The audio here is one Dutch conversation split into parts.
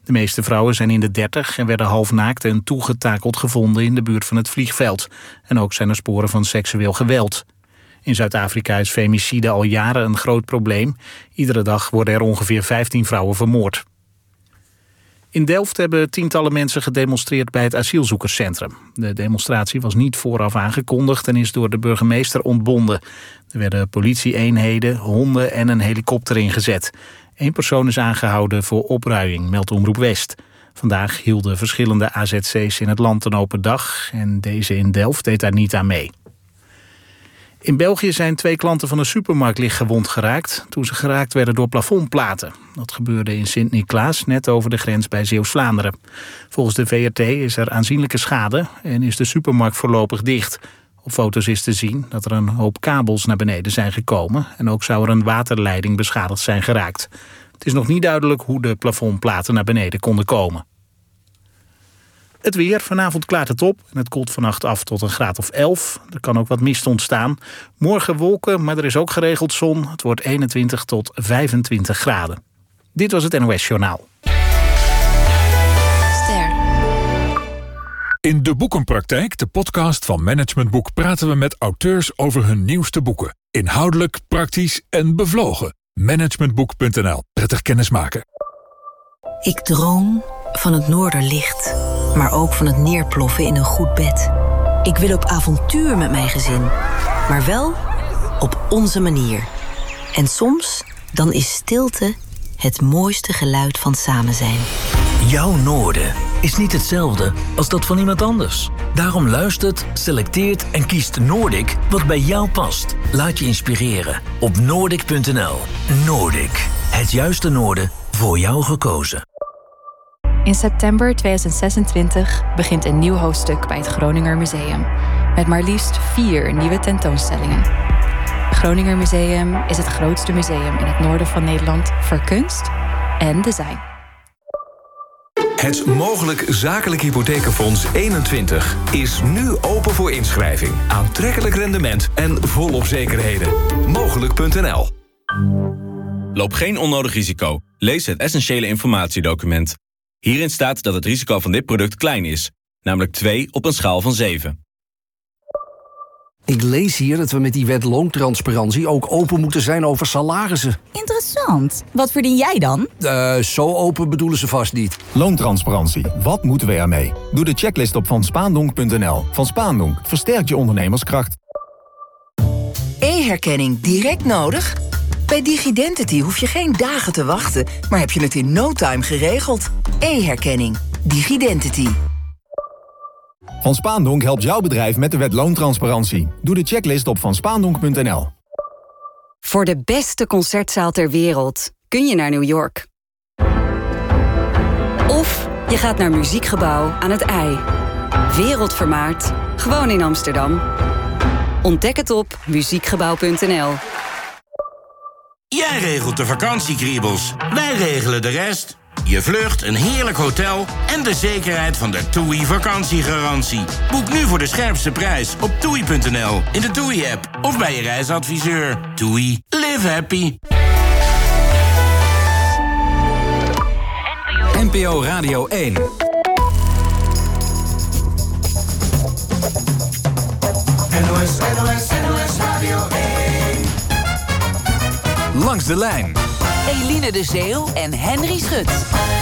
De meeste vrouwen zijn in de 30 en werden halfnaakt en toegetakeld gevonden in de buurt van het vliegveld. En ook zijn er sporen van seksueel geweld. In Zuid-Afrika is femicide al jaren een groot probleem. Iedere dag worden er ongeveer 15 vrouwen vermoord. In Delft hebben tientallen mensen gedemonstreerd bij het asielzoekerscentrum. De demonstratie was niet vooraf aangekondigd en is door de burgemeester ontbonden. Er werden politie-eenheden, honden en een helikopter ingezet. 1 persoon is aangehouden voor opruiing, meldt Omroep West. Vandaag hielden verschillende AZC's in het land een open dag en deze in Delft deed daar niet aan mee. In België zijn 2 klanten van een supermarkt lichtgewond geraakt toen ze geraakt werden door plafondplaten. Dat gebeurde in Sint-Niklaas, net over de grens bij Zeeuws-Vlaanderen. Volgens de VRT is er aanzienlijke schade en is de supermarkt voorlopig dicht. Op foto's is te zien dat er een hoop kabels naar beneden zijn gekomen en ook zou er een waterleiding beschadigd zijn geraakt. Het is nog niet duidelijk hoe de plafondplaten naar beneden konden komen. Het weer, vanavond klaart het op en het koelt vannacht af tot een graad of 11. Er kan ook wat mist ontstaan. Morgen wolken, maar er is ook geregeld zon. Het wordt 21 tot 25 graden. Dit was het NOS Journaal. In De Boekenpraktijk, de podcast van Management Boek, praten we met auteurs over hun nieuwste boeken. Inhoudelijk, praktisch en bevlogen. Managementboek.nl. Prettig kennismaken. Ik droom van het noorderlicht, maar ook van het neerploffen in een goed bed. Ik wil op avontuur met mijn gezin, maar wel op onze manier. En soms, dan is stilte het mooiste geluid van samen zijn. Jouw noorden is niet hetzelfde als dat van iemand anders. Daarom luistert, selecteert en kiest Noordic wat bij jou past. Laat je inspireren op Noordic.nl. Noordic, het juiste noorden voor jou gekozen. In september 2026 begint een nieuw hoofdstuk bij het Groninger Museum. Met maar liefst 4 nieuwe tentoonstellingen. Het Groninger Museum is het grootste museum in het noorden van Nederland voor kunst en design. Het Mogelijk Zakelijk Hypothekenfonds 21 is nu open voor inschrijving. Aantrekkelijk rendement en volop zekerheden. Mogelijk.nl. Loop geen onnodig risico. Lees het essentiële informatiedocument. Hierin staat dat het risico van dit product klein is, namelijk 2 op een schaal van 7. Ik lees hier dat we met die wet loontransparantie ook open moeten zijn over salarissen. Interessant. Wat verdien jij dan? Zo open bedoelen ze vast niet. Loontransparantie. Wat moeten we ermee? Doe de checklist op vanspaandonk.nl. Van Spaandonk versterkt je ondernemerskracht. E-herkenning direct nodig? Bij DigiDentity hoef je geen dagen te wachten, maar heb je het in no time geregeld. E-herkenning. DigiDentity. Van Spaandonk helpt jouw bedrijf met de wet loontransparantie. Doe de checklist op vanspaandonk.nl. Voor de beste concertzaal ter wereld kun je naar New York. Of je gaat naar Muziekgebouw aan het IJ. Wereldvermaard, gewoon in Amsterdam. Ontdek het op muziekgebouw.nl. Jij regelt de vakantiekriebels, wij regelen de rest. Je vlucht, een heerlijk hotel en de zekerheid van de TUI vakantiegarantie. Boek nu voor de scherpste prijs op TUI.nl, in de TUI-app of bij je reisadviseur. TUI. Live happy. NPO Radio 1. NOS Radio 1. Langs de lijn. Eline de Zeeuw en Henry Schut.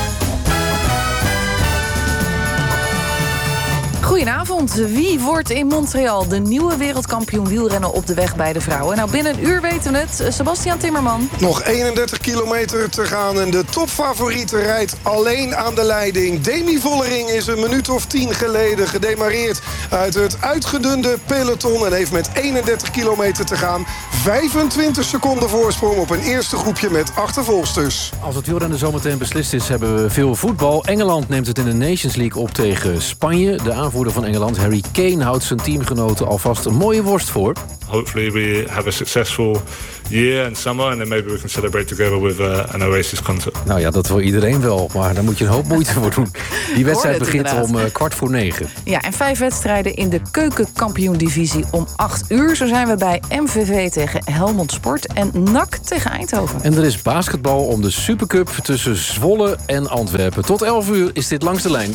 Goedenavond. Wie wordt in Montreal de nieuwe wereldkampioen wielrennen op de weg bij de vrouwen? Nou, binnen een uur weten we het. Sebastian Timmerman. Nog 31 kilometer te gaan en de topfavoriete rijdt alleen aan de leiding. Demi Vollering is een minuut of 10 geleden gedemareerd uit het uitgedunde peloton en heeft met 31 kilometer te gaan 25 seconden voorsprong op een eerste groepje met achtervolgsters. Als het wielrennen zometeen beslist is, hebben we veel voetbal. Engeland neemt het in de Nations League op tegen Spanje. De aanvoerder aanvoerder van Engeland, Harry Kane, houdt zijn teamgenoten alvast een mooie worst voor. Hopefully we have a successful year and summer, and then maybe we can celebrate together with an Oasis concert. Nou ja, dat wil iedereen wel, maar daar moet je een hoop moeite voor doen. Die wedstrijd begint om 9:15. Ja, en 5 wedstrijden in de keukenkampioen-divisie om 8 uur. Zo zijn we bij MVV tegen Helmond Sport en NAC tegen Eindhoven. En er is basketbal om de Supercup tussen Zwolle en Antwerpen. Tot 11 uur is dit Langs de Lijn.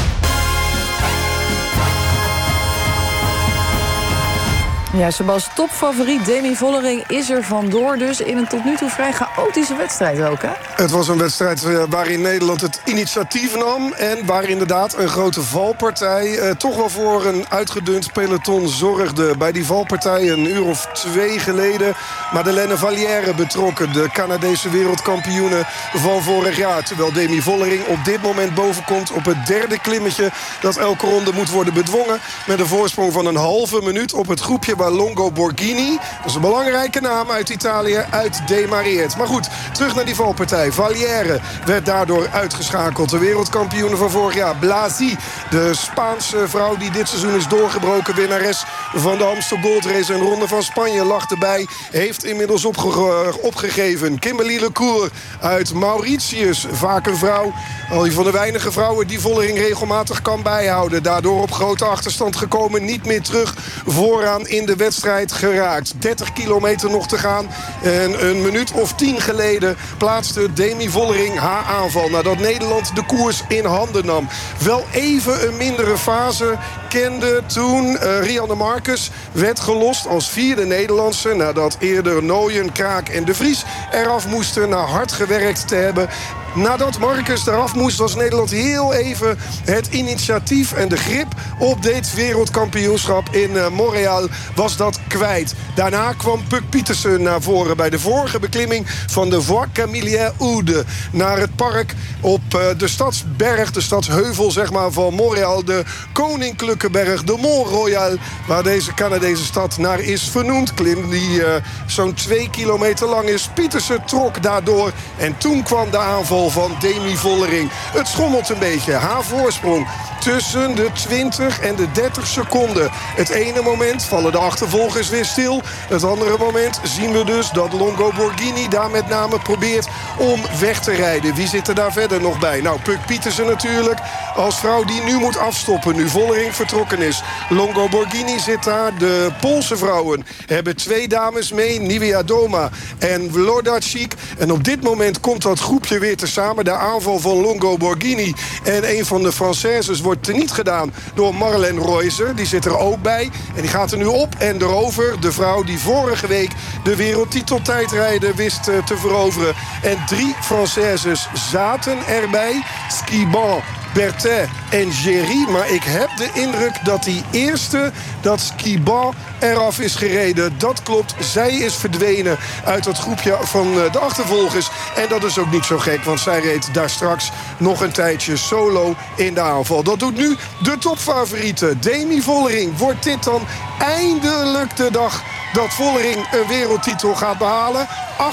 Ja, Sebas, topfavoriet Demi Vollering is er vandoor dus in een tot nu toe vrij chaotische wedstrijd ook, hè? Het was een wedstrijd waarin Nederland het initiatief nam en waar inderdaad een grote valpartij toch wel voor een uitgedund peloton zorgde. Bij die valpartij een uur of 2 geleden Madeleine Vallière betrokken, de Canadese wereldkampioene van vorig jaar. Terwijl Demi Vollering op dit moment bovenkomt op het 3e klimmetje dat elke ronde moet worden bedwongen met een voorsprong van een halve minuut op het groepje waar Longo Borghini, dat is een belangrijke naam uit Italië, uitdemareert. Maar goed, terug naar die valpartij. Vallière werd daardoor uitgeschakeld. De wereldkampioene van vorig jaar, Blasi, de Spaanse vrouw die dit seizoen is doorgebroken, winnares van de Amstel Gold Race en Ronde van Spanje, lag erbij, heeft inmiddels opgegeven. Kimberly Lecour uit Mauritius, vaak een vrouw, al van de weinige vrouwen die Vollering regelmatig kan bijhouden. Daardoor op grote achterstand gekomen, niet meer terug vooraan in de wedstrijd geraakt. 30 kilometer nog te gaan. En een minuut of 10 geleden plaatste Demi Vollering haar aanval nadat Nederland de koers in handen nam. Wel even een mindere fase kende toen Rianne Marcus werd gelost als 4e Nederlandse nadat eerder Nooyen, Kraak en De Vries eraf moesten na hard gewerkt te hebben. Nadat Marcus eraf moest, was Nederland heel even het initiatief en de grip op dit wereldkampioenschap in Montreal was dat kwijt. Daarna kwam Puk Pietersen naar voren bij de vorige beklimming van de Voie Camillien Oude naar het park op de stadsberg, de stadsheuvel zeg maar van Montreal, de koninklijke berg, de Mont Royal, waar deze Canadese stad naar is vernoemd. Klim die zo'n 2 kilometer lang is. Pietersen trok daardoor en toen kwam de aanval van Demi Vollering. Het schommelt een beetje. Haar voorsprong tussen de 20 en de 30 seconden. Het ene moment vallen de achtervolgers weer stil. Het andere moment zien we dus dat Longo Borghini daar met name probeert om weg te rijden. Wie zit er daar verder nog bij? Nou, Puk Pietersen natuurlijk als vrouw die nu moet afstoppen. Nu Vollering vertrokken is. Longo Borghini zit daar. De Poolse vrouwen hebben 2 dames mee. Nivea Doma en Wlodarczyk. En op dit moment komt dat groepje weer tezamen. De aanval van Longo Borghini en een van de Françaises wordt teniet gedaan door Marlène Reuser. Die zit er ook bij. En die gaat er nu op en erover. De vrouw die vorige week de wereldtitel tijdrijden wist te veroveren. En 3 Françaises zaten erbij. Skiban, Bertin en Géry. Maar ik heb de indruk dat die eerste, dat Skiban, eraf is gereden. Dat klopt. Zij is verdwenen uit dat groepje van de achtervolgers. En dat is ook niet zo gek, want zij reed daar straks nog een tijdje solo in de aanval. Dat doet nu de topfavoriete Demi Vollering. Wordt dit dan eindelijk de dag dat Vollering een wereldtitel gaat behalen?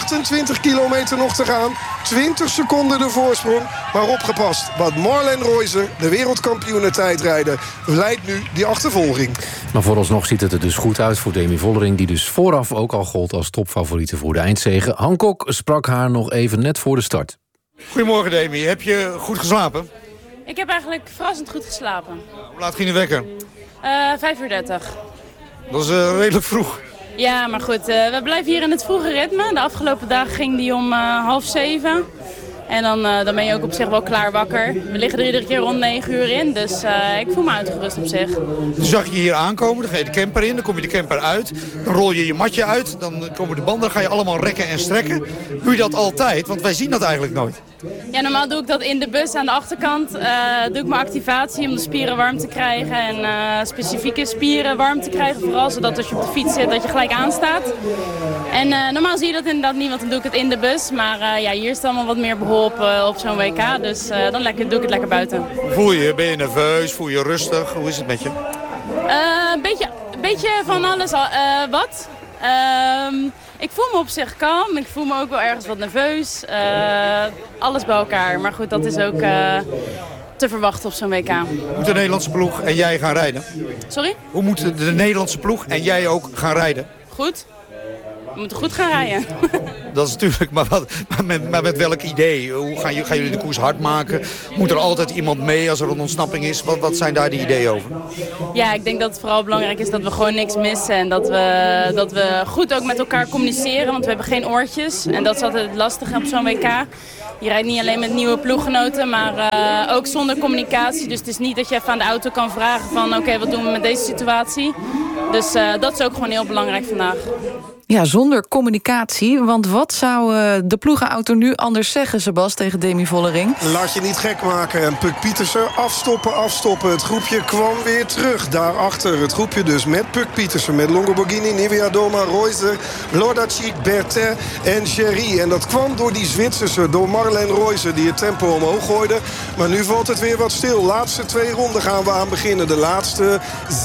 28 kilometer nog te gaan. 20 seconden de voorsprong. Maar opgepast, want Marlène Reuser, de wereldkampioene tijdrijden, leidt nu die achtervolging. Maar vooralsnog ziet het er dus goed uit voor Demi Vollering, die dus vooraf ook al gold als topfavoriete voor de eindzege. Hancock sprak haar nog even net voor de start. Goedemorgen Demi, heb je goed geslapen? Ik heb eigenlijk verrassend goed geslapen. Hoe laat ging je wekker? 5:30. Dat is redelijk vroeg. Ja, maar goed, we blijven hier in het vroege ritme. De afgelopen dagen ging die om 6:30. En dan ben je ook op zich wel klaar wakker. We liggen er iedere keer rond 9 uur in, dus ik voel me uitgerust op zich. Dan zag je hier aankomen, dan ga je de camper in, dan kom je de camper uit. Dan rol je je matje uit, dan komen de banden, dan ga je allemaal rekken en strekken. Doe je dat altijd? Want wij zien dat eigenlijk nooit. Ja, normaal doe ik dat in de bus aan de achterkant. Doe ik mijn activatie om de spieren warm te krijgen en specifieke spieren warm te krijgen. Vooral zodat als je op de fiets zit dat je gelijk aanstaat. En normaal zie je dat inderdaad niet, want dan doe ik het in de bus. Maar ja, hier is het allemaal wat meer beholpen op zo'n WK. Dus dan doe ik het lekker buiten. Voel je? Ben je nerveus? Voel je rustig? Hoe is het met je? Een beetje van alles wat. Ik voel me op zich kalm. Ik voel me ook wel ergens wat nerveus. Alles bij elkaar. Maar goed, dat is ook te verwachten op zo'n WK. Moet de Nederlandse ploeg en jij gaan rijden? Sorry? Hoe moet de Nederlandse ploeg en jij ook gaan rijden? Goed. We moeten goed gaan rijden. Dat is natuurlijk, maar met welk idee? Hoe gaan jullie de koers hard maken? Moet er altijd iemand mee als er een ontsnapping is? Wat zijn daar de ideeën over? Ja, ik denk dat het vooral belangrijk is dat we gewoon niks missen. En dat we goed ook met elkaar communiceren, want we hebben geen oortjes. En dat is altijd het lastige op zo'n WK. Je rijdt niet alleen met nieuwe ploeggenoten, maar ook zonder communicatie. Dus het is niet dat je even aan de auto kan vragen van oké, wat doen we met deze situatie? Dus dat is ook gewoon heel belangrijk vandaag. Ja, zonder communicatie. Want wat zou de ploegenauto nu anders zeggen, Sebas, tegen Demi Vollering? Laat je niet gek maken. En Puk Pietersen afstoppen. Het groepje kwam weer terug. Daarachter het groepje dus met Puk Pietersen, met Longo Borghini, Niewiadoma, Reuser, Lodacik, Bertin en Géry. En dat kwam door die Zwitserse, door Marlene Reuser, die het tempo omhoog gooide. Maar nu valt het weer wat stil. Laatste 2 ronden gaan we aan beginnen. De laatste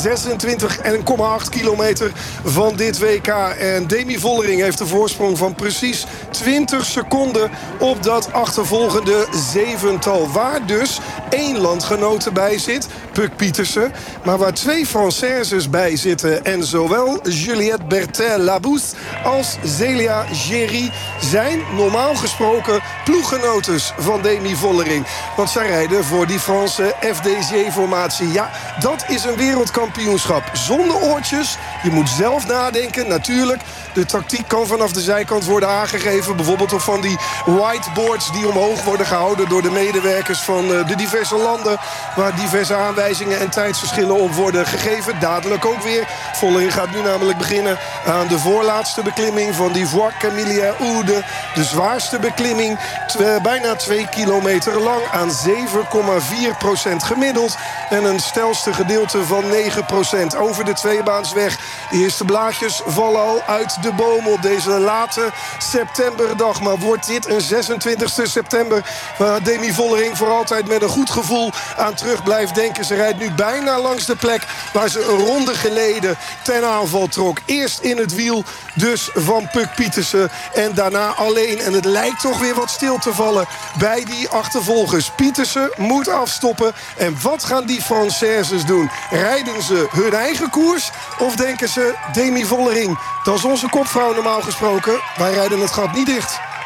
26,8 kilometer van dit WK. En Demi Vollering heeft de voorsprong van precies 20 seconden op dat achtervolgende zevental. Waar dus 1 landgenote bij zit, Puk Pietersen. Maar waar 2 Françaises bij zitten. En zowel Juliette Bertin-Labousse als Zélia Géry zijn normaal gesproken ploeggenotes van Demi Vollering. Want zij rijden voor die Franse FDJ-formatie. Ja, dat is een wereldkampioenschap zonder oortjes. Je moet zelf nadenken, natuurlijk. De tactiek kan vanaf de zijkant worden aangegeven. Bijvoorbeeld op van die whiteboards die omhoog worden gehouden door de medewerkers van de diverse landen. Waar diverse aanwijzingen en tijdsverschillen op worden gegeven. Dadelijk ook weer. Vollering gaat nu namelijk beginnen aan de voorlaatste beklimming van die Voie Camillien Oude. De zwaarste beklimming. Bijna 2 kilometer lang aan 7,4% gemiddeld. En een stelste gedeelte van 9% over de tweebaansweg. De eerste blaadjes vallen al uit de bomen op deze late septemberdag. Maar wordt dit een 26 september waar Demi Vollering voor altijd met een goed gevoel aan terug blijft denken. Ze rijdt nu bijna langs de plek waar ze een ronde geleden ten aanval trok. Eerst in het wiel dus van Puk Pietersen en daarna alleen. En het lijkt toch weer wat stil te vallen bij die achtervolgers. Pietersen moet afstoppen. En wat gaan die Françaises doen? Rijden ze hun eigen koers of denken ze Demi Vollering? Dat is onze kopvrouw normaal gesproken. Wij rijden het gat niet dicht.